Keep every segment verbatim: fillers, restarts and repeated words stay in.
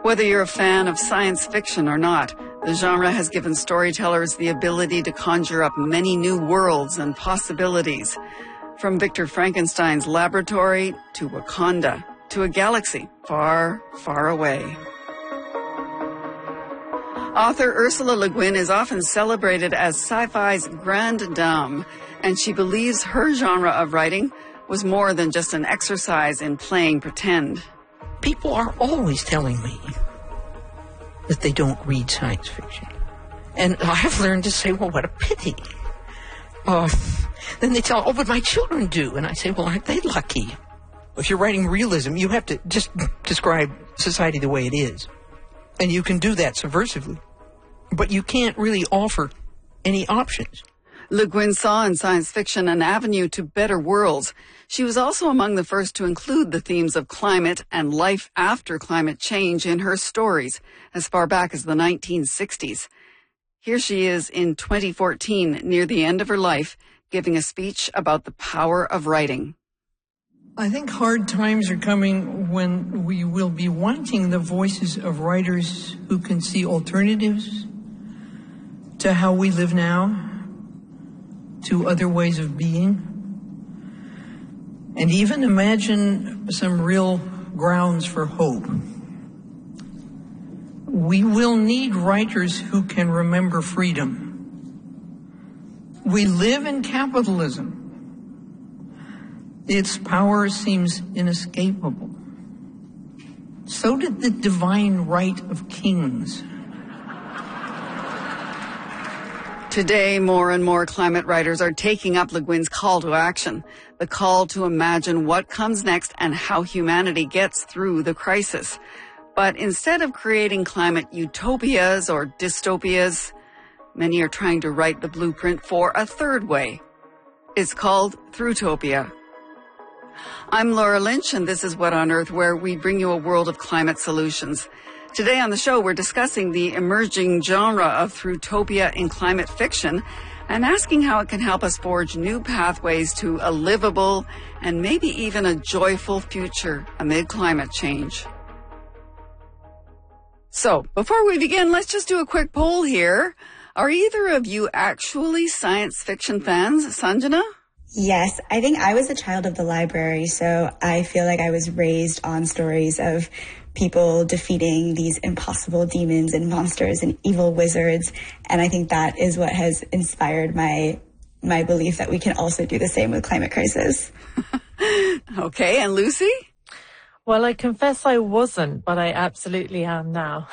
Whether you're a fan of science fiction or not, the genre has given storytellers the ability to conjure up many new worlds and possibilities. From Victor Frankenstein's laboratory to Wakanda to a galaxy far, far away. Author Ursula Le Guin is often celebrated as sci-fi's grande dame, and she believes her genre of writing was more than just an exercise in playing pretend. People are always telling me that they don't read science fiction. And I've learned to say, well, what a pity. Uh, then they tell, oh, but my children do. And I say, well, aren't they lucky? If you're writing realism, you have to just describe society the way it is. And you can do that subversively. But you can't really offer any options. Le Guin saw in science fiction an avenue to better worlds. She was also among the first to include the themes of climate and life after climate change in her stories, as far back as the nineteen sixties. Here she is in twenty fourteen, near the end of her life, giving a speech about the power of writing. I think hard times are coming when we will be wanting the voices of writers who can see alternatives to how we live now, to other ways of being, and even imagine some real grounds for hope. We will need writers who can remember freedom. We live in capitalism. Its power seems inescapable. So did the divine right of kings. Today, more and more climate writers are taking up Le Guin's call to action, the call to imagine what comes next and how humanity gets through the crisis. But instead of creating climate utopias or dystopias, many are trying to write the blueprint for a third way. It's called Throughtopia. I'm Laura Lynch, and this is What on Earth, where we bring you a world of climate solutions. Today on the show, we're discussing the emerging genre of Throughtopia in climate fiction and asking how it can help us forge new pathways to a livable and maybe even a joyful future amid climate change. So, before we begin, let's just do a quick poll here. Are either of you actually science fiction fans? Sanjana? Yes, I think I was a child of the library, so I feel like I was raised on stories of people defeating these impossible demons and monsters and evil wizards. And I think that is what has inspired my my belief that we can also do the same with climate crisis. Okay, and Lucy? Well, I confess I wasn't, but I absolutely am now.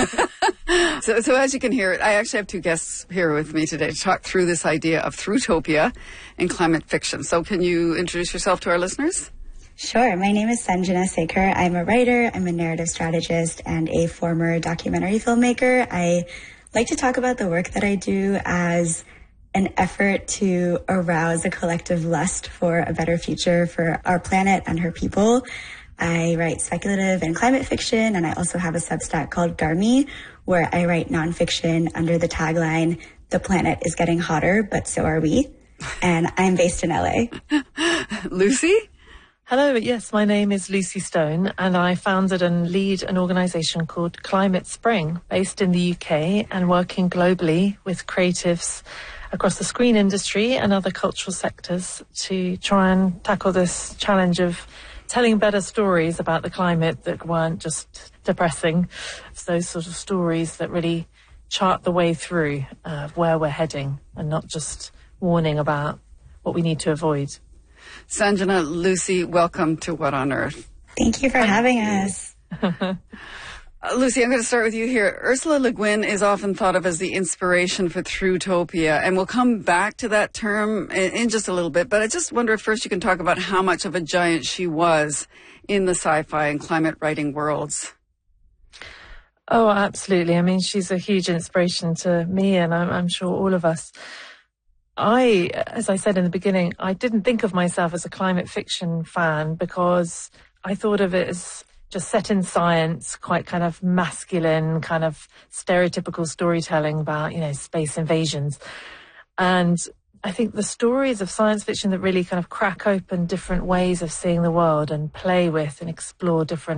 so, so as you can hear, I actually have two guests here with me today to talk through this idea of Throughtopia in climate fiction. So can you introduce yourself to our listeners? Sure. My name is Sanjana Sekhar. I'm a writer, I'm a narrative strategist, and a former documentary filmmaker. I like to talk about the work that I do as an effort to arouse a collective lust for a better future for our planet and her people. I write speculative and climate fiction, and I also have a Substack called Garmi, where I write nonfiction under the tagline, "The planet is getting hotter, but so are we." And I'm based in L A. Lucy? Hello, yes, my name is Lucy Stone, and I founded and lead an organisation called Climate Spring, based in the U K and working globally with creatives across the screen industry and other cultural sectors to try and tackle this challenge of telling better stories about the climate that weren't just depressing. It's those sort of stories that really chart the way through uh, where we're heading and not just warning about what we need to avoid. Sanjana, Lucy, welcome to What on Earth. Thank you for having us. uh, Lucy, I'm going to start with you here. Ursula Le Guin is often thought of as the inspiration for Throughtopia, and we'll come back to that term in, in just a little bit, but I just wonder if first you can talk about how much of a giant she was in the sci-fi and climate writing worlds. Oh, absolutely. I mean, she's a huge inspiration to me, and I'm, I'm sure all of us. I, as I said in the beginning, I didn't think of myself as a climate fiction fan because I thought of it as just set in science, quite kind of masculine, kind of stereotypical storytelling about, you know, space invasions. And I think the stories of science fiction that really kind of crack open different ways of seeing the world and play with and explore different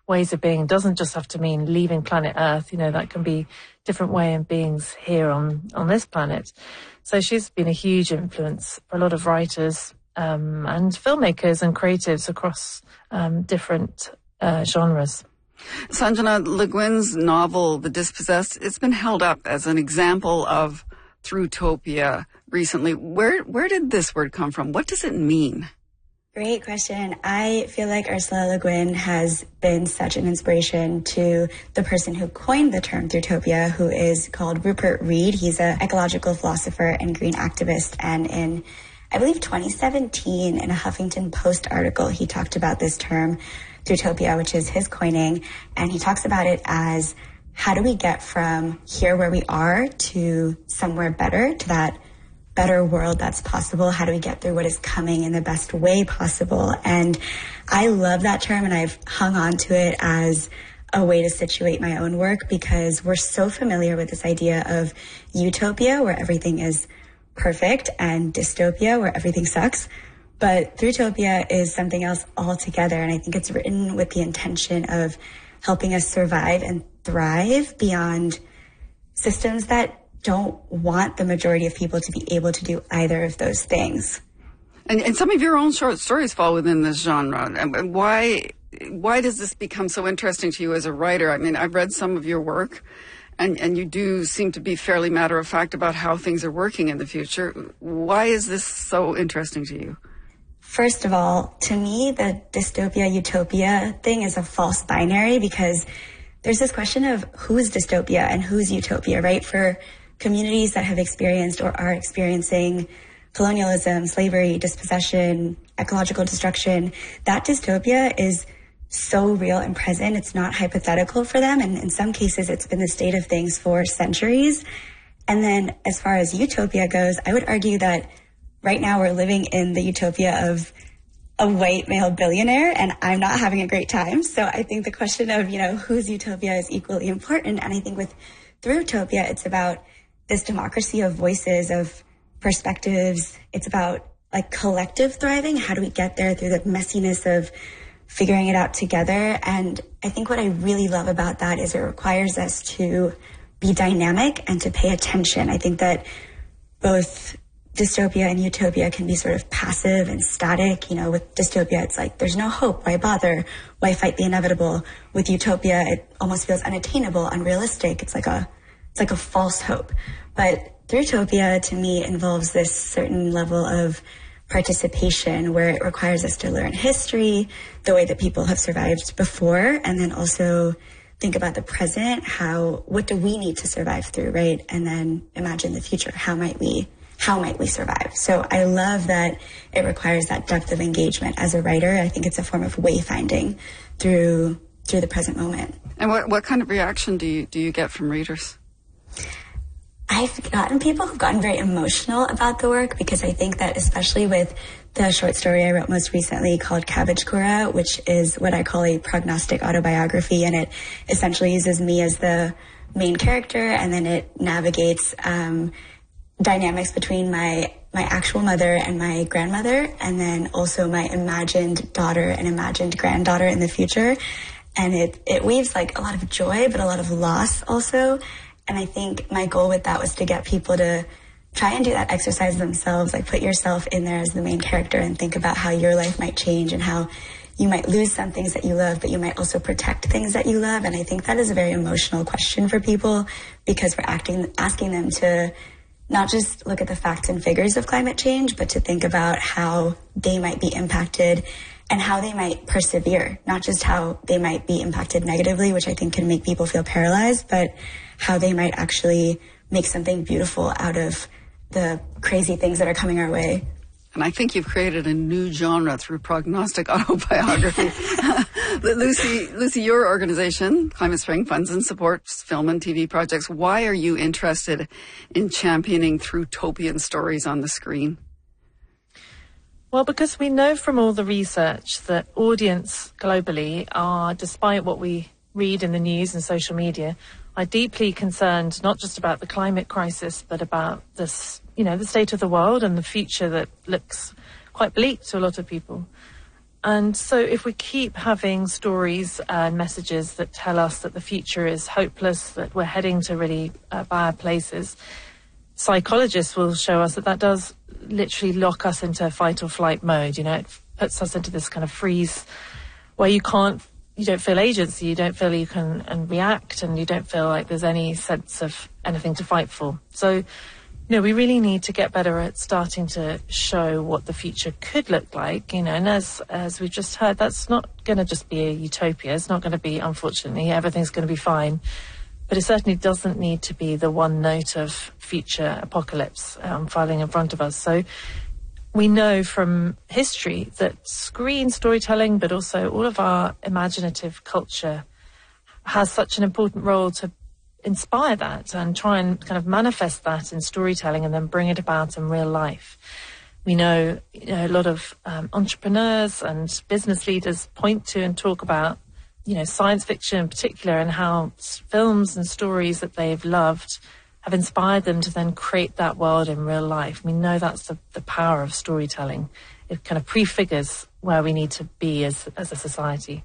ways of being. It doesn't just have to mean leaving planet Earth. You know, that can be different way of beings here on, on this planet. So she's been a huge influence for a lot of writers um, and filmmakers and creatives across um, different uh, genres. Sanjana, Le Guin's novel, The Dispossessed, it's been held up as an example of Throughtopia recently. Where where did this word come from? What does it mean? Great question. I feel like Ursula Le Guin has been such an inspiration to the person who coined the term Throughtopia, who is called Rupert Read. He's an ecological philosopher and green activist. And in, I believe, twenty seventeen, in a Huffington Post article, he talked about this term, Throughtopia, which is his coining. And he talks about it as, how do we get from here where we are to somewhere better, to that better world that's possible? How do we get through what is coming in the best way possible? And I love that term, and I've hung on to it as a way to situate my own work, because we're so familiar with this idea of utopia, where everything is perfect, and dystopia, where everything sucks. But Throughtopia is something else altogether, and I think it's written with the intention of helping us survive and thrive beyond systems that don't want the majority of people to be able to do either of those things. And, and some of your own short stories fall within this genre. And why why does this become so interesting to you as a writer? I mean, I've read some of your work, and, and you do seem to be fairly matter-of-fact about how things are working in the future. Why is this so interesting to you? First of all, to me, the dystopia-utopia thing is a false binary, because there's this question of who's dystopia and who's utopia, right? For communities that have experienced or are experiencing colonialism, slavery, dispossession, ecological destruction, that dystopia is so real and present. It's not hypothetical for them. And in some cases, it's been the state of things for centuries. And then as far as utopia goes, I would argue that right now we're living in the utopia of a white male billionaire, and I'm not having a great time. So I think the question of, you know, whose utopia is equally important. And I think with Throughtopia, it's about this democracy of voices, of perspectives. It's about like collective thriving. How do we get there through the messiness of figuring it out together? And I think what I really love about that is it requires us to be dynamic and to pay attention. I think that both dystopia and utopia can be sort of passive and static. You know, with dystopia, it's like, there's no hope. Why bother? Why fight the inevitable? With utopia, it almost feels unattainable, unrealistic. It's like a, it's like a false hope. But Throughtopia, to me, involves this certain level of participation where it requires us to learn history, the way that people have survived before, and then also think about the present. How, what do we need to survive through, right? And then imagine the future. How might we How might we survive? So I love that it requires that depth of engagement as a writer. I think it's a form of wayfinding through through the present moment. And what what kind of reaction do you do you get from readers? I've gotten people who've gotten very emotional about the work, because I think that especially with the short story I wrote most recently called Cabbage Kura, which is what I call a prognostic autobiography, and it essentially uses me as the main character, and then it navigates um, dynamics between my my actual mother and my grandmother, and then also my imagined daughter and imagined granddaughter in the future. And it, it weaves like a lot of joy, but a lot of loss also. And I think my goal with that was to get people to try and do that exercise themselves, like put yourself in there as the main character and think about how your life might change and how you might lose some things that you love, but you might also protect things that you love. And I think that is a very emotional question for people, because we're acting, asking them to not just look at the facts and figures of climate change, but to think about how they might be impacted and how they might persevere, not just how they might be impacted negatively, which I think can make people feel paralyzed, but how they might actually make something beautiful out of the crazy things that are coming our way. And I think you've created a new genre through prognostic autobiography. Lucy, Lucy, your organization, Climate Spring, funds and supports film and T V projects. Why are you interested in championing Throughtopian stories on the screen? Well, because we know from all the research that audience globally are, despite what we read in the news and social media, are deeply concerned not just about the climate crisis, but about this, you know, the state of the world and the future that looks quite bleak to a lot of people. And so if we keep having stories and messages that tell us that the future is hopeless, that we're heading to really uh, bad places, psychologists will show us that that does literally lock us into fight or flight mode. You know, it puts us into this kind of freeze where you can't, you don't feel agency, you don't feel you can and react, and you don't feel like there's any sense of anything to fight for. So, you know, we really need to get better at starting to show what the future could look like, you know, and as as we've just heard, that's not going to just be a utopia. It's not going to be, unfortunately, everything's going to be fine. But it certainly doesn't need to be the one note of future apocalypse unfolding in front of us. So we know from history that screen storytelling, but also all of our imaginative culture, has such an important role to inspire that and try and kind of manifest that in storytelling and then bring it about in real life. We know, you know a lot of um, entrepreneurs and business leaders point to and talk about, you know, science fiction in particular, and how films and stories that they've loved have inspired them to then create that world in real life. We know that's the, the power of storytelling. It kind of prefigures where we need to be as, as a society.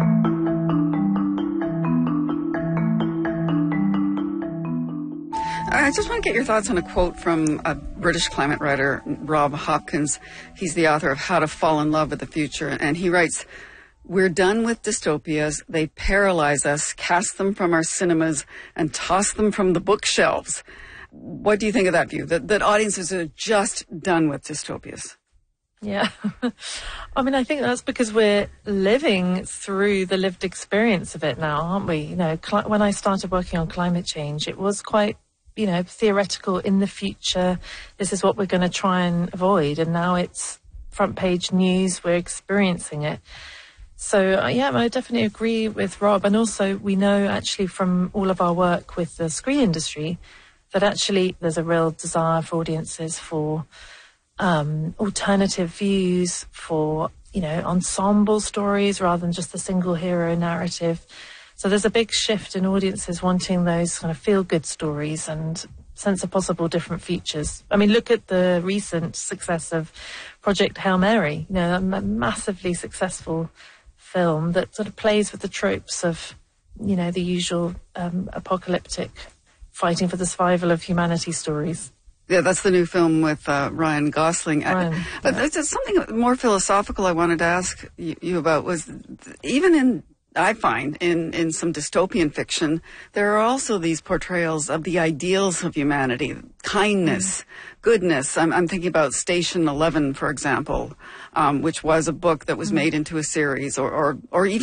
I just want to get your thoughts on a quote from a British climate writer, Rob Hopkins. He's the author of How to Fall in Love with the Future, and he writes, "We're done with dystopias. They paralyze us, cast them from our cinemas, and toss them from the bookshelves." What do you think of that view, that, that audiences are just done with dystopias? Yeah. I mean, I think that's because we're living through the lived experience of it now, aren't we? You know, cl- when I started working on climate change, it was quite, you know, theoretical. In the future, this is what we're going to try and avoid. And now it's front page news. We're experiencing it. So, uh, yeah, I definitely agree with Rob. And also, we know actually from all of our work with the screen industry that actually there's a real desire for audiences for um, alternative views, for, you know, ensemble stories rather than just the single hero narrative. So there's a big shift in audiences wanting those kind of feel-good stories and sense of possible different futures. I mean, look at the recent success of Project Hail Mary, you know, a massively successful film that sort of plays with the tropes of, you know, the usual um, apocalyptic fighting for the survival of humanity stories. Yeah, that's the new film with uh, Ryan Gosling. Ryan, I, but yeah. there's something more philosophical I wanted to ask you, you about was, even in, I find, in, in some dystopian fiction, there are also these portrayals of the ideals of humanity, kindness, mm. goodness. I'm, I'm thinking about Station Eleven, for example, um, which was a book that was mm. made into a series, or, or, or even